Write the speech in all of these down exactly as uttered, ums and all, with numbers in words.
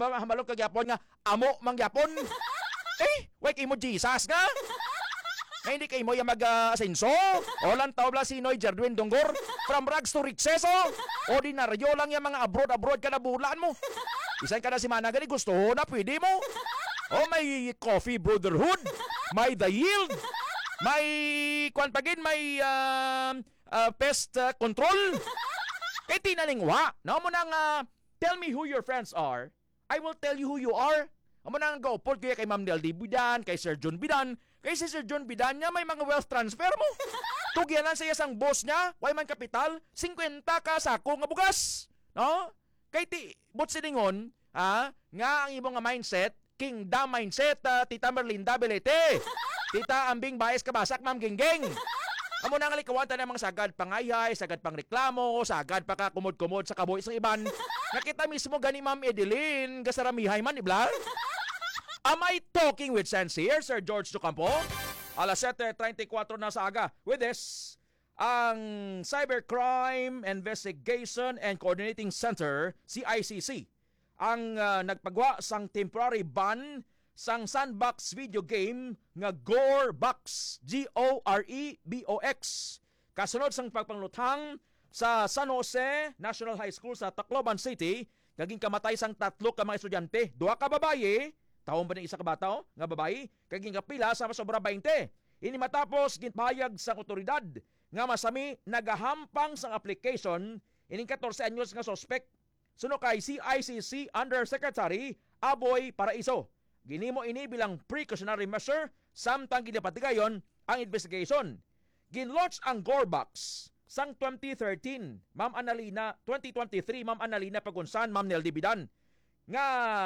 mamalok kagyapon nga amo mangyapon. Eh, wait kay mo Jesus nga. Nga hindi kay mo yung mag-asenso. O lang tao bla sinoy Jerdwin Donggor. From rags to riches, oh. Ordinaryo lang yung mga abroad-abroad ka na bulaan mo. Isan ka na si Managali, gusto na, pwede mo. O may coffee brotherhood. May the yield. May, kwan pagin, may uh, uh, pest uh, control. Kaya tinaningwa. Na mo nang, uh, tell me who your friends are. I will tell you who you are. Amo nang go-upload kaya kay Ma'am Neldy Bidan, kay Sir John Bidan. Kay si Sir John Bidan niya may mga wealth transfer mo. Tugyanan sa isang boss niya, way man kapital, fifty ka sako nga bugas. No? Kay ti bot siningon, ha, nga ang imong nga mindset, kingdom mindset, uh, Tita Merlinda Belete. Tita Ambing Baez Kabasak, Ma'am Gingging. Amo nang alikawanta ng mga sagad pangayhay, sagad pang reklamo, sagad pa ka kumod-kumod sa kaboy sa iban. Nakita mismo gani Ma'am Edeline, gasaramihay man ibla. Am I talking with sense here, Sir George Ducampo? Alas seven thirty-four na sa aga. With this, ang Cybercrime Investigation and Coordinating Center, C I C C, ang uh, nagpagwa sang temporary ban sang sandbox video game nga Gorebox, G O R E B O X. Kasunod sang pagpanglutang sa San Jose National High School sa Tacloban City, naging kamatay sang tatlo ka mga estudyante, duha ka babaye, taon ba ng isa ka bata oh, nga babae, kaging kapila sa sobra twenty. Ini matapos ginpahayag sa otoridad nga masami nagahampang sang application ining fourteen anyos nga suspect. Suno kay C I C C Undersecretary Aboy Paraiso. Ginimo ini bilang precautionary measure samtang ginapatigayon ang investigation. Ginlaunch ang Gorebox sang twenty thirteen, Ma'am Annalina, twenty twenty-three, Ma'am Annalina Pagunsan, Ma'am Neldy Bidan, nga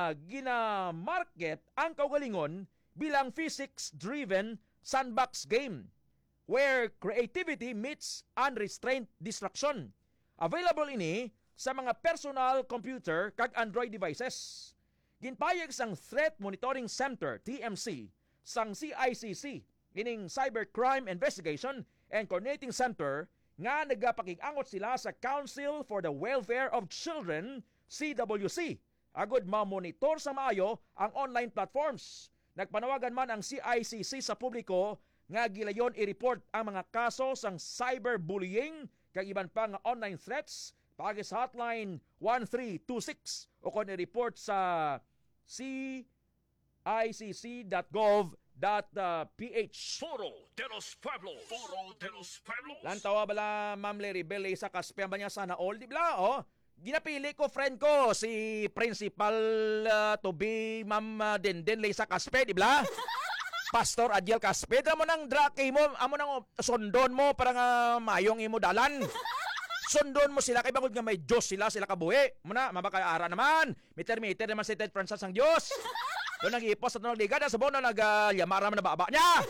gina-market ang kaugalingon bilang physics-driven sandbox game where creativity meets unrestrained distraction. Available ini sa mga personal computer kag Android devices. Ginpayag sang Threat Monitoring Center, T M C, sang C I C C, ining Cybercrime Investigation and Coordinating Center, nga nagapakig-angot sila sa Council for the Welfare of Children, C W C, agod ma-monitor sa maayo ang online platforms. Nagpanawagan man ang C I C C sa publiko nga gilayon i-report ang mga kaso sang cyberbullying kag iban pa nga online threats pagi sa hotline one three two six o kon i-report sa c i c c dot gov dot p h. Foro de los Pueblos. Foro de los Pueblos. Lantawa bala Ma'am Larry Bell sa kaspyan ba niya sana all, di ba? Oh, ginapili ko friend ko si Principal uh, to be Ma'am uh, Denden Lisa Caspe, di ba? Pastor Adiel Caspe, amo nang drake mo, amo nang sondon mo para nga mayong imo dalan. Sondon mo sila kay bagod nga may Diyos sila, sila kabuhi. Muna, mabakaara naman. Meter-meter naman si Ted Francis ang Diyos. Doon nag-ipos at nag-ligad, sa buwan na nag-yamara man na baba niya.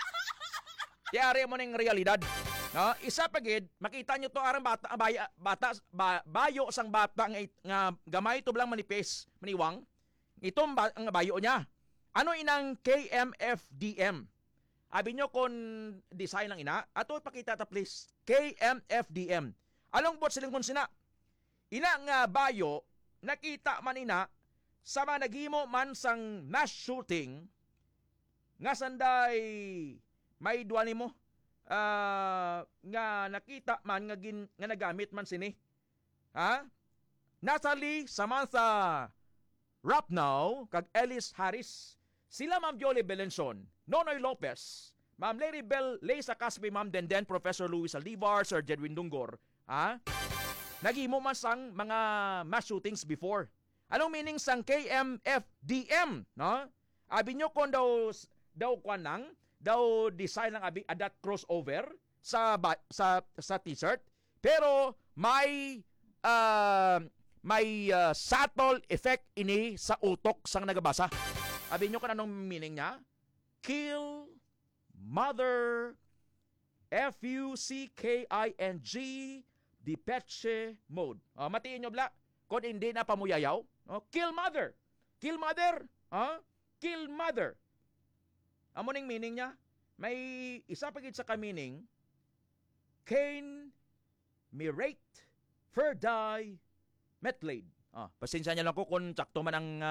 Tiyari mo ng realidad. No? Isa pagid, makita nyo to arang bata, baya, bata ba, bayo sang bata nga, nga gamay to blang manipis, maniwang. Itong ba, ang bayo niya. Ano inang K M F D M? Abi nyo kung design lang ina. Ato ipakita ta please. K M F D M. Anong bot siling kung sina? Ina nga bayo, nakita man ina sa mga nagimo man sang mass shooting nga sanday may duwa nimo uh, nga nakita man nga, gin, nga nagamit man sini. Ha? Natalie Samantha Rapnow kag Ellis Harris. Sila Ma'am Yoli Belenson, Nonoy Lopez, Ma'am Larry Bell, Lisa Caspi, Ma'am Denden, Professor Luis Aldivar, Sir Jedwin Dunggor. Ha? Nagimo man sang mga mass shootings before. Anong meaning sang K M F D M, no? Abi nyo kung daw daw kwanang, daw design ng abi adat crossover sa sa sa t-shirt, pero may uh, may uh, subtle effect ini sa utok sang nagabasa. Abi nyo kung anong meaning niya? Kill Mother F U C K I N G Depeche Mode. Uh, matiin nyo bla, kung hindi na pamuyayaw. Oh, kill mother. Kill mother. Huh? Kill mother. Amo ning meaning niya? May isa pagit sa ka-meaning. Cain, Mirate, Ferdi, Metlade. Ah, pasensya niya lang ko kung sakto man ang